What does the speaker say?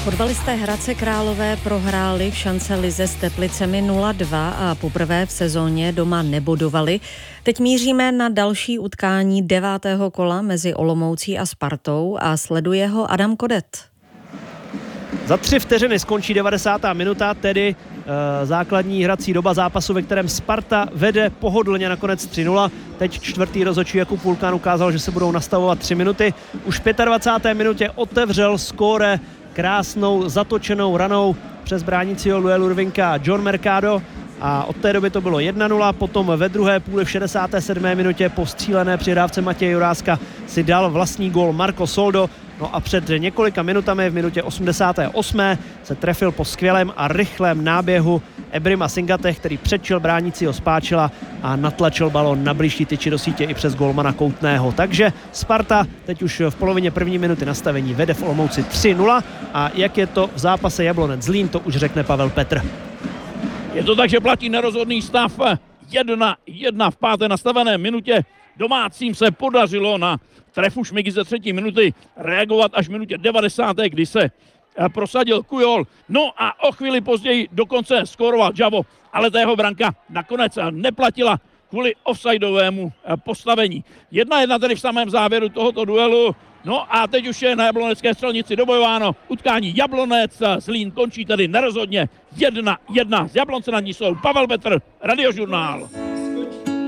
Fotbalisté Hradce Králové prohráli v šance lize s Teplicemi 0-2 a poprvé v sezóně doma nebodovali. Teď míříme na další utkání 9. kola mezi Olomoucí a Spartou a sleduje ho Adam Kodet. Za 3 vteřiny skončí 90. minuta, tedy základní hrací doba zápasu, ve kterém Sparta vede pohodlně nakonec 3-0. Teď čtvrtý rozhodčí Jakub Vulkán ukázal, že se budou nastavovat 3 minuty. Už v 25. minutě otevřel skóre krásnou zatočenou ranou přes bránícího Luelu Rvinka John Mercado a od té doby to bylo 1-0, potom ve druhé půli v 67. minutě po střílené přihrávce Matěje Juráska si dal vlastní gól Marco Soldo. No a před několika minutami v minutě 88. se trefil po skvělém a rychlém náběhu Ebrima Singate, který předčil bránícího Spáčila a natlačil balón na blížší tyči do sítě i přes golmana Koutného. Takže Sparta teď už v polovině první minuty nastavení vede v Olomouci 3-0 a jak je to v zápase Jablonec Zlín, to už řekne Pavel Petr. Je to tak, že platí nerozhodný stav 1-1 v páté nastavené minutě. Domácím se podařilo na trefu Šmigy ze 3. minuty reagovat až v minutě 90., kdy se prosadil Kujol. No a o chvíli později dokonce skóroval Javo, ale ta jeho branka nakonec neplatila kvůli offsideovému postavení. 1-1 tedy v samém závěru tohoto duelu. No a teď už je na jablonecké střelnici dobojováno. Utkání Jablonec Zlín končí tedy nerozhodně 1-1. Z Jablonce nad ní jsou Pavel Petr, Radiožurnál.